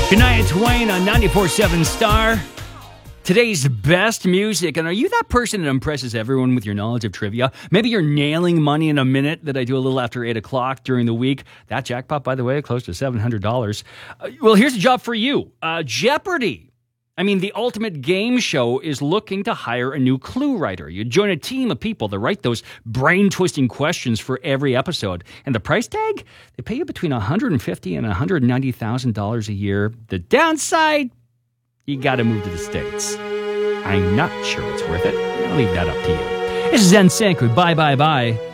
Shania Twain on 94.7 Star. Today's best music. And are you that person that impresses everyone with your knowledge of trivia? Maybe you're nailing money in a minute that I do a little after 8 o'clock during the week. That jackpot, by the way, close to $700. Well, here's a job for you. Jeopardy! I mean, the ultimate game show is looking to hire a new clue writer. You join a team of people that write those brain-twisting questions for every episode. And the price tag? They pay you between $150,000 and $190,000 a year. The downside? You got to move to the States. I'm not sure it's worth it. I'll leave that up to you. This is Zen Sanku. Bye, bye, bye.